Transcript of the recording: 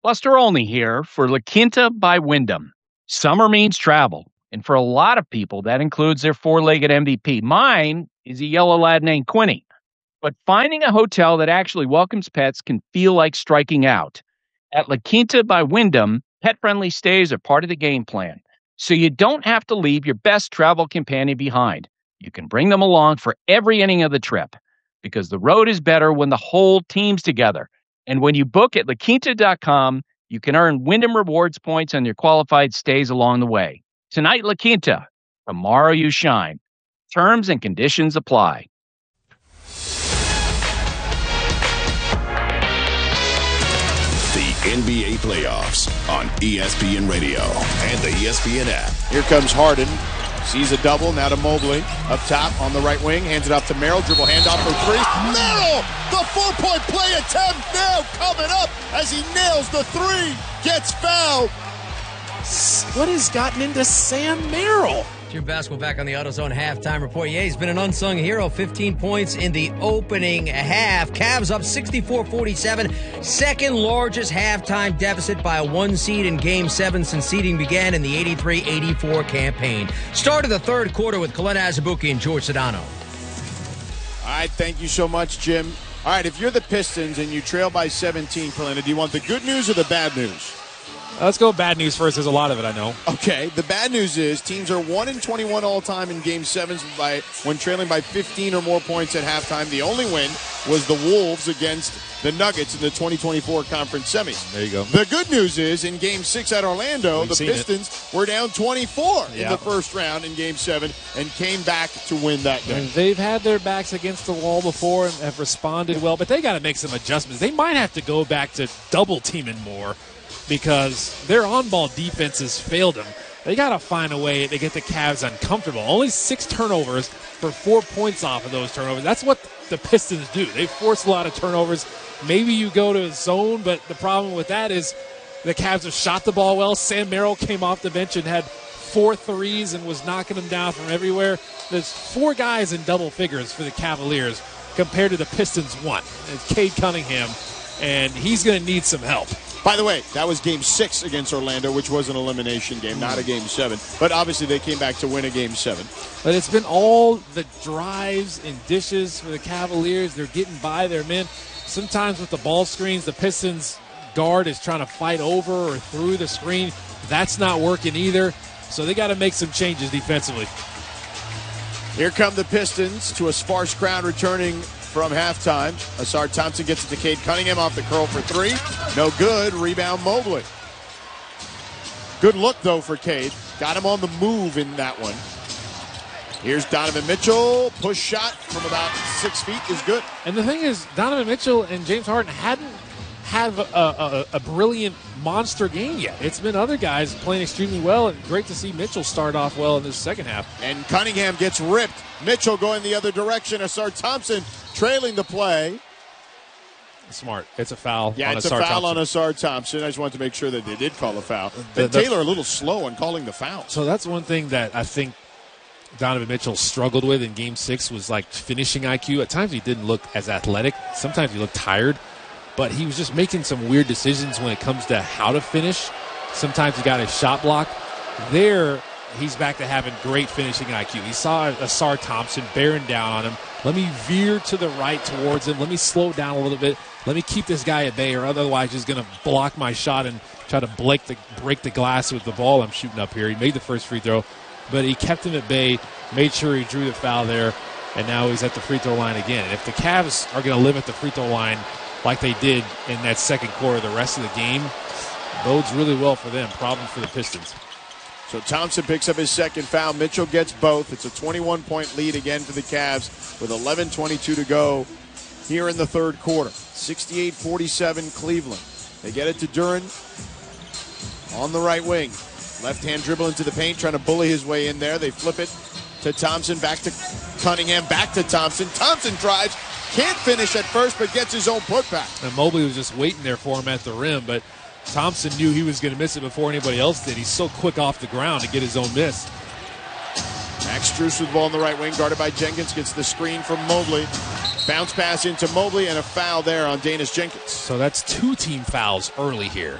Buster Olney here for La Quinta by Wyndham. Summer means travel, and for a lot of people, that includes their four-legged MVP. Mine is a yellow lad named Quinny. But finding a hotel that actually welcomes pets can feel like striking out. At La Quinta by Wyndham, pet-friendly stays are part of the game plan, so you don't have to leave your best travel companion behind. You can bring them along for every inning of the trip, because the road is better when the whole team's together. And when you book at laquinta.com, you can earn Wyndham Rewards points on your qualified stays along the way. Tonight, La Quinta. Tomorrow, you shine. Terms and conditions apply. The NBA playoffs on ESPN Radio and the ESPN app. Here comes Harden. Sees a double, now to Mobley. Up top on the right wing, hands it off to Merrill. Dribble handoff for three. Merrill! The 4-point play attempt now coming up as he nails the three. Gets fouled. What has gotten into Sam Merrill? Jim Basketball back on the AutoZone halftime report. Yeah, he's been an unsung hero. 15 points in the opening half. Cavs up 64-47. Second largest halftime deficit by a one seed in Game 7 since seeding began in the 83-84 campaign. Started the third quarter with Kalena Azubuike and George Sedano. All right, thank you so much, Jim. All right, if you're the Pistons and you trail by 17, Kalena, do you want the good news or the bad news? Let's go bad news first. There's a lot of it, I know. Okay, the bad news is teams are 1-21 all time in Game 7s when trailing by 15 or more points at halftime. The only win was the Wolves against the Nuggets in the 2024 conference semis. There you go. The good news is in Game 6 at Orlando, the Pistons were down 24 in the first round in Game 7 and came back to win that game. And they've had their backs against the wall before and have responded well, but they got to make some adjustments. They might have to go back to double teaming more, because their on-ball defenses failed them. They got to find a way to get the Cavs uncomfortable. Only 6 turnovers for 4 points off of those turnovers. That's what the Pistons do. They force a lot of turnovers. Maybe you go to a zone, but the problem with that is the Cavs have shot the ball well. Sam Merrill came off the bench and had 4 threes and was knocking them down from everywhere. There's 4 guys in double figures for the Cavaliers compared to the Pistons' 1. It's Cade Cunningham, and he's going to need some help. By the way, that was Game 6 against Orlando, which was an elimination game, not a Game 7. But obviously they came back to win a Game 7. But it's been all the drives and dishes for the Cavaliers. They're getting by their men. Sometimes with the ball screens, the Pistons guard is trying to fight over or through the screen. That's not working either. So they got to make some changes defensively. Here come the Pistons to a sparse crowd returning from halftime. Asar Thompson gets it to Cade Cunningham off the curl for 3. No good. Rebound Mobley. Good look, though, for Cade. Got him on the move in that one. Here's Donovan Mitchell. Push shot from about 6 feet is good. And the thing is, Donovan Mitchell and James Harden hadn't had a brilliant monster game yet. It's been other guys playing extremely well, and great to see Mitchell start off well in this second half. And Cunningham gets ripped. Mitchell going the other direction. Asar Thompson trailing the play. Smart. It's a foul. Yeah, on it's a foul on Asar Thompson. I just wanted to make sure that they did call a foul. But Taylor a little slow on calling the foul. So that's one thing that I think Donovan Mitchell struggled with in Game 6 was like finishing IQ. At times he didn't look as athletic. Sometimes he looked tired. But he was just making some weird decisions when it comes to how to finish. Sometimes he got his shot block. There, he's back to having great finishing IQ. He saw Asar Thompson bearing down on him. Let me veer to the right towards him. Let me slow down a little bit. Let me keep this guy at bay, or otherwise he's going to block my shot and try to break the glass with the ball I'm shooting up here. He made the first free throw, but he kept him at bay, made sure he drew the foul there, and now he's at the free throw line again. And if the Cavs are going to live at the free throw line like they did in that second quarter, the rest of the game bodes really well for them. Problem for the Pistons. So Thompson picks up his second foul. Mitchell gets both. It's a 21-point lead again for the Cavs with 11:22 to go here in the third quarter. 68-47 Cleveland. They get it to Duren on the right wing. Left-hand dribble into the paint, trying to bully his way in there. They flip it to Thompson, back to Cunningham, back to Thompson. Thompson drives. Can't finish at first, but gets his own putback. And Mobley was just waiting there for him at the rim, but Thompson knew he was going to miss it before anybody else did. He's so quick off the ground to get his own miss. Max Strus with the ball on the right wing, guarded by Jenkins, gets the screen from Mobley. Bounce pass into Mobley, and a foul there on Danis Jenkins. So that's 2 team fouls early here.